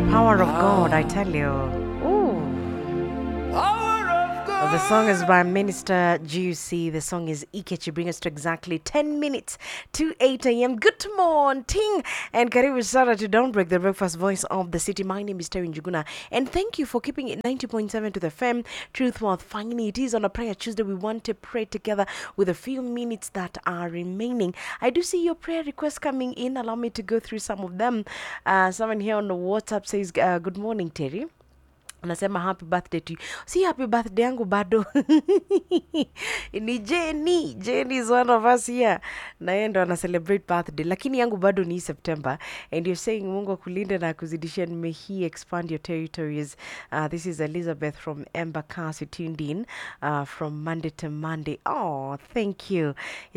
power of God, I tell you. Ooh. The song is by Minister Juicy. The song is Ikechi. Bring us to exactly 10 minutes to 8 a.m. Good morning. And karibu sana to Don't Break, the breakfast voice of the city. My name is Terry Njuguna. And thank you for keeping it 90.7 to the FM. Truth worth finding. It is on a prayer Tuesday. We want to pray together with a few minutes that are remaining. I do see your prayer requests coming in. Allow me to go through some of them. Someone here on the WhatsApp says, good morning, Terry. Anasema happy birthday to you. Si happy birthday yangu bado. Ni Jenny. Jenny is one of us here. Na yeye ndo ana celebrate birthday. Lakini yangu bado ni September. And you're saying Mungu akulinde na akuzidishie, may he expand your territories. This is Elizabeth from Embakasi tuned in from Monday to Monday. Oh, thank you.